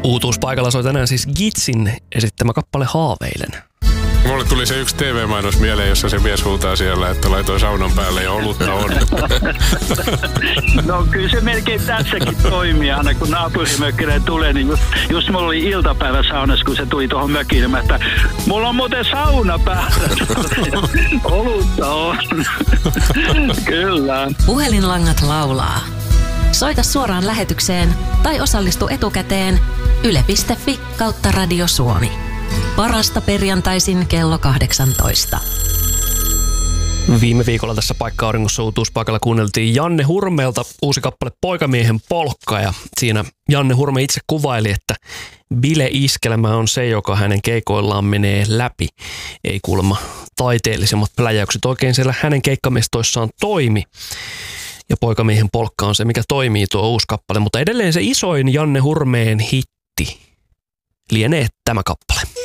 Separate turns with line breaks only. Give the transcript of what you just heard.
Uutuuspaikalla soi tänään siis Gitsin esittämä kappale Haaveilen.
Mulle tuli se yksi TV-mainos mieleen, jossa se mies huutaa siellä, että laitoi saunan päälle ja olutta on.
No kyllä se melkein tässäkin toimii. Aina kun naapurimökkinen tulee, niin just mulla oli iltapäivä saunassa, kun se tuli tuohon mökiin, että mulla on muuten sauna päällä. Olutta on. Kyllä.
Puhelinlangat laulaa. Soita suoraan lähetykseen tai osallistu etukäteen yle.fi/Radio Suomi. Parasta perjantaisin kello 18.
Viime viikolla tässä Paikka-auringossa uutuuspaikalla kuunneltiin Janne Hurmeelta uusi kappale Poikamiehen polkka, ja siinä Janne Hurme itse kuvaili, että bileiskelmä on se, joka hänen keikoillaan menee läpi. Ei kuulemma taiteellisemmat pläjäykset oikein siellä hänen keikkamestoissaan toimi. Ja Poikamiehen polkka on se, mikä toimii tuo uusi kappale, mutta edelleen se isoin Janne Hurmeen hitti lienee tämä kappale.